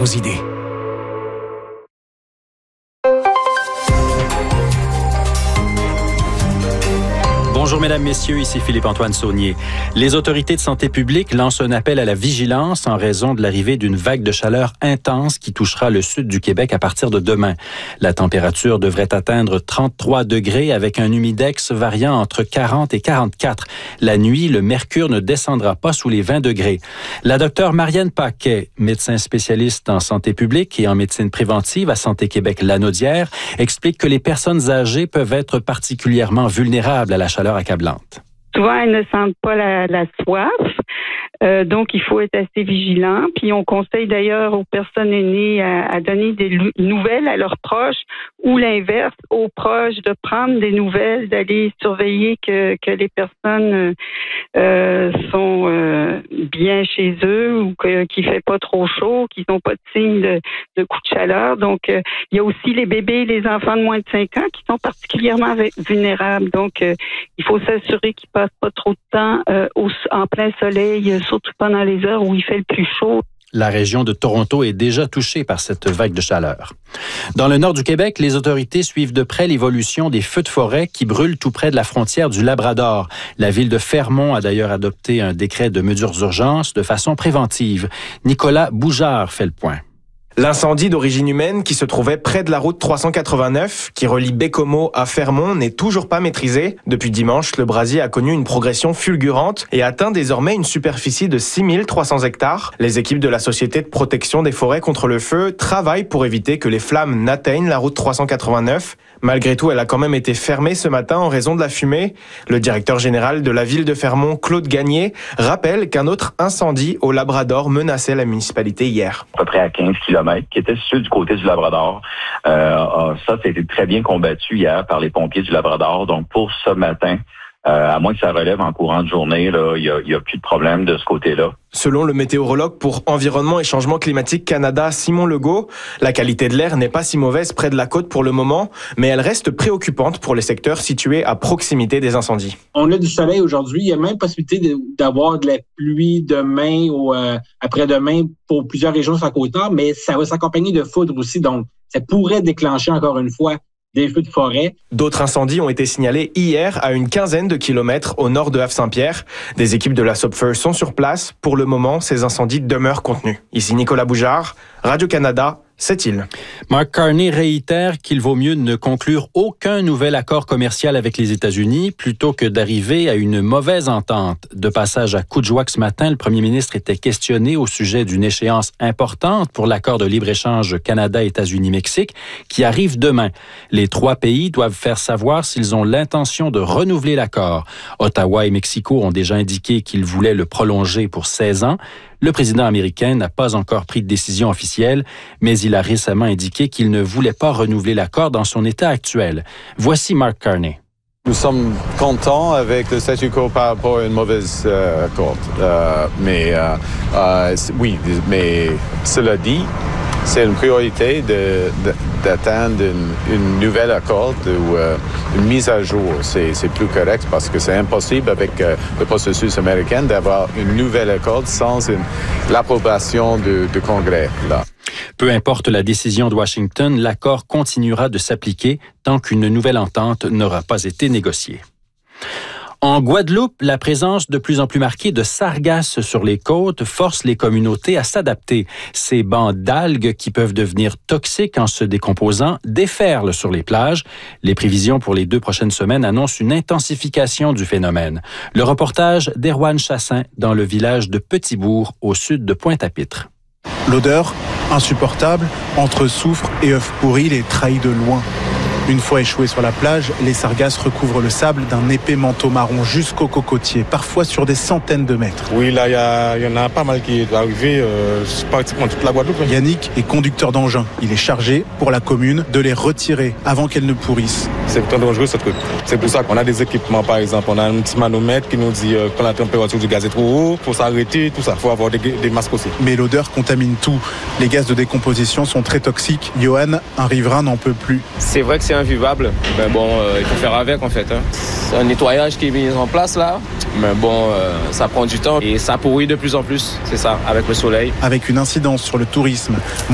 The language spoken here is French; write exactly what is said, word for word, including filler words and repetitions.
vos idées. Bonjour mesdames, messieurs, ici Philippe-Antoine Saunier. Les autorités de santé publique lancent un appel à la vigilance en raison de l'arrivée d'une vague de chaleur intense qui touchera le sud du Québec à partir de demain. La température devrait atteindre trente-trois degrés avec un humidex variant entre quarante et quarante-quatre. La nuit, le mercure ne descendra pas sous les vingt degrés. La docteure Marianne Paquet, médecin spécialiste en santé publique et en médecine préventive à Santé Québec Lanaudière, explique que les personnes âgées peuvent être particulièrement vulnérables à la chaleur accablante. Souvent, elles ne sentent pas la, la soif, euh, donc il faut être assez vigilant. Puis on conseille d'ailleurs aux personnes aînées à, à donner des nouvelles à leurs proches ou l'inverse, aux proches de prendre des nouvelles, d'aller surveiller que, que les personnes euh, sont euh, bien chez eux ou que, qu'il ne fait pas trop chaud, qu'ils n'ont pas de signe de, de coup de chaleur. Donc, euh, il y a aussi les bébés et les enfants de moins de cinq ans qui sont particulièrement vulnérables. Donc, euh, il faut s'assurer qu'ils passent pas trop de temps euh, au, en plein soleil, surtout pendant les heures où il fait le plus chaud. La région de Toronto est déjà touchée par cette vague de chaleur. Dans le nord du Québec, les autorités suivent de près l'évolution des feux de forêt qui brûlent tout près de la frontière du Labrador. La ville de Fermont a d'ailleurs adopté un décret de mesures d'urgence de façon préventive. Nicolas Boujard fait le point. L'incendie d'origine humaine qui se trouvait près de la route trois cent quatre-vingt-neuf, qui relie Baie-Comeau à Fermont, n'est toujours pas maîtrisé. Depuis dimanche, le brasier a connu une progression fulgurante et atteint désormais une superficie de six mille trois cents hectares. Les équipes de la Société de protection des forêts contre le feu travaillent pour éviter que les flammes n'atteignent la route trois cent quatre-vingt-neuf. Malgré tout, elle a quand même été fermée ce matin en raison de la fumée. Le directeur général de la ville de Fermont, Claude Gagné, rappelle qu'un autre incendie au Labrador menaçait la municipalité hier. À peu près à quinze kilomètres, qui était situé du côté du Labrador. Euh, ça, ça a été très bien combattu hier par les pompiers du Labrador. Donc, pour ce matin, euh, à moins que ça relève en courant de journée, là, il n'y a, il y a plus de problème de ce côté-là. Selon le météorologue pour Environnement et Changement climatique Canada, Simon Legault, la qualité de l'air n'est pas si mauvaise près de la côte pour le moment, mais elle reste préoccupante pour les secteurs situés à proximité des incendies. On a du soleil aujourd'hui. Il y a même possibilité d'avoir de la pluie demain ou euh, après-demain pour plusieurs régions sur la côte nord, mais ça va s'accompagner de foudre aussi. Donc, ça pourrait déclencher encore une fois des feux de forêt. D'autres incendies ont été signalés hier à une quinzaine de kilomètres au nord de Havre-Saint-Pierre. Des équipes de la Sopfer sont sur place. Pour le moment, ces incendies demeurent contenus. Ici Nicolas Boujard, Radio-Canada, Sept-Îles. Mark Carney réitère qu'il vaut mieux ne conclure aucun nouvel accord commercial avec les États-Unis plutôt que d'arriver à une mauvaise entente. De passage à Coudjouac ce matin, le premier ministre était questionné au sujet d'une échéance importante pour l'accord de libre-échange Canada-États-Unis-Mexique qui arrive demain. Les trois pays doivent faire savoir s'ils ont l'intention de renouveler l'accord. Ottawa et Mexico ont déjà indiqué qu'ils voulaient le prolonger pour seize ans. Le président américain n'a pas encore pris de décision officielle, mais il a récemment indiqué qu'il ne voulait pas renouveler l'accord dans son état actuel. Voici Mark Carney. Nous sommes contents avec le statu quo par rapport à une mauvaise euh, accord. Euh, mais euh, euh, oui, mais cela dit, c'est une priorité de, de, d'atteindre une, une nouvelle accord ou euh, une mise à jour. C'est, c'est plus correct parce que c'est impossible avec euh, le processus américain d'avoir une nouvelle accord sans une, l'approbation du, du Congrès. Là. Peu importe la décision de Washington, l'accord continuera de s'appliquer tant qu'une nouvelle entente n'aura pas été négociée. En Guadeloupe, la présence de plus en plus marquée de sargasses sur les côtes force les communautés à s'adapter. Ces bancs d'algues qui peuvent devenir toxiques en se décomposant déferlent sur les plages. Les prévisions pour les deux prochaines semaines annoncent une intensification du phénomène. Le reportage d'Erwan Chassin dans le village de Petit-Bourg, au sud de Pointe-à-Pitre. L'odeur, insupportable, entre soufre et œufs pourris, les trahit de loin. Une fois échoués sur la plage, les sargasses recouvrent le sable d'un épais manteau marron jusqu'aux cocotiers, parfois sur des centaines de mètres. Oui, là, il y, y en a pas mal qui est arrivé, euh, pratiquement toute la Guadeloupe. Yannick est conducteur d'engin. Il est chargé, pour la commune, de les retirer avant qu'elles ne pourrissent. C'est pourtant dangereux, ce truc. C'est pour ça qu'on a des équipements, par exemple. On a un petit manomètre qui nous dit euh, quand la température du gaz est trop haut, il faut s'arrêter, tout ça. Il faut avoir des, des masques aussi. Mais l'odeur contamine tout. Les gaz de décomposition sont très toxiques. Johan, un riverain, n'en peut plus. C'est vrai que c'est invivable. Ben bon, euh, il faut faire avec en fait. Hein. C'est un nettoyage qui est mis en place là. Mais bon, euh, ça prend du temps et ça pourrit de plus en plus. C'est ça, avec le soleil. Avec une incidence sur le tourisme.